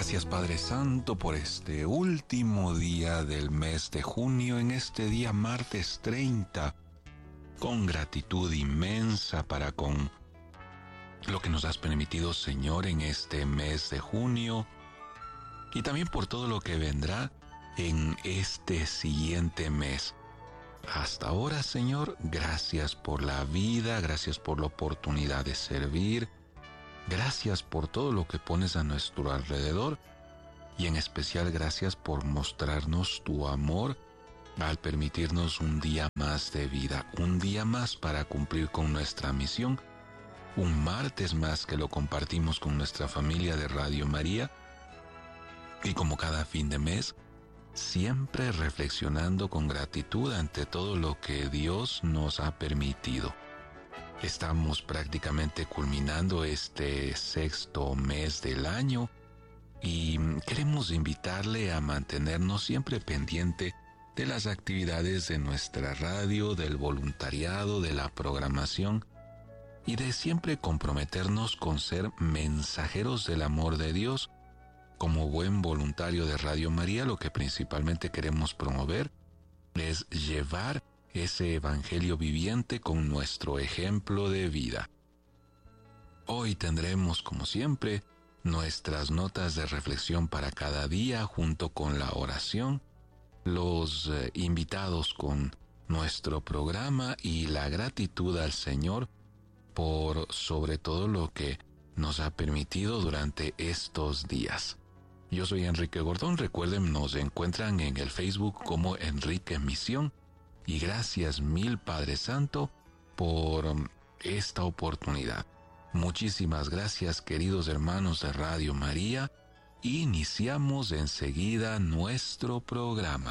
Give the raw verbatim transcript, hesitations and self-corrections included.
Gracias, Padre Santo, por este último día del mes de junio, en este día martes treinta, con gratitud inmensa para con lo que nos has permitido, Señor, en este mes de junio, y también por todo lo que vendrá en este siguiente mes. Hasta ahora, Señor, gracias por la vida, gracias por la oportunidad de servir, gracias por todo lo que pones a nuestro alrededor y en especial gracias por mostrarnos tu amor al permitirnos un día más de vida, un día más para cumplir con nuestra misión, un martes más que lo compartimos con nuestra familia de Radio María y como cada fin de mes, siempre reflexionando con gratitud ante todo lo que Dios nos ha permitido. Estamos prácticamente culminando este sexto mes del año y queremos invitarle a mantenernos siempre pendiente de las actividades de nuestra radio, del voluntariado, de la programación y de siempre comprometernos con ser mensajeros del amor de Dios. Como buen voluntario de Radio María, lo que principalmente queremos promover es llevar ese evangelio viviente con nuestro ejemplo de vida. Hoy tendremos, como siempre, nuestras notas de reflexión para cada día junto con la oración, los eh, invitados con nuestro programa y la gratitud al Señor por sobre todo lo que nos ha permitido durante estos días. Yo soy Enrique Gordón, recuerden, nos encuentran en el Facebook como Enrique Misión. Y gracias mil, Padre Santo, por esta oportunidad. Muchísimas gracias, queridos hermanos de Radio María. Iniciamos enseguida nuestro programa.